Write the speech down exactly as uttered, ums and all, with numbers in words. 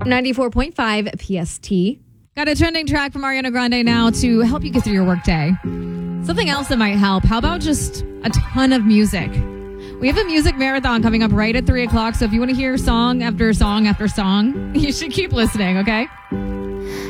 ninety-four point five P S T. Got a trending track from Ariana Grande now to help you get through your workday. Something else that might help. How about just a ton of music? We have a music marathon coming up right at three o'clock. So if you want to hear song after song after song, you should keep listening, okay?